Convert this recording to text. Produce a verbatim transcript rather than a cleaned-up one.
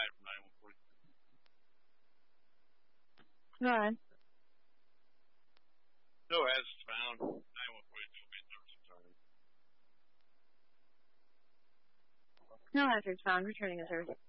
Wyatt from nine one four. Go ahead. No hazards found. nine one four will be service return. No hazards found. Returning a service.